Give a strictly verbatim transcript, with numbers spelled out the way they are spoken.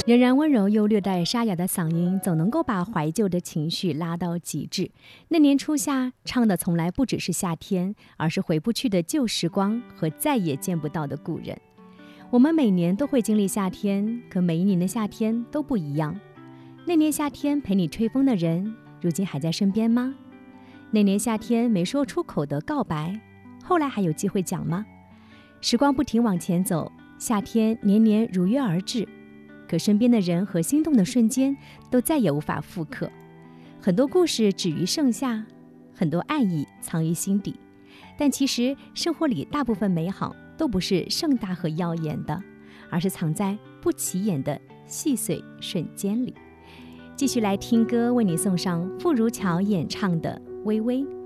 仍然温柔又略带沙哑的嗓音，总能够把怀旧的情绪拉到极致。那年初夏唱的从来不只是夏天，而是回不去的旧时光和再也见不到的故人。我们每年都会经历夏天，可每一年的夏天都不一样。那年夏天陪你吹风的人，如今还在身边吗？那年夏天没说出口的告白，后来还有机会讲吗？时光不停往前走，夏天年年如约而至，可身边的人和心动的瞬间都再也无法复刻。很多故事止于盛夏，很多爱意藏于心底，但其实生活里大部分美好都不是盛大和耀眼的，而是藏在不起眼的细碎瞬间里。继续来听歌，为你送上傅如乔演唱的《微微》。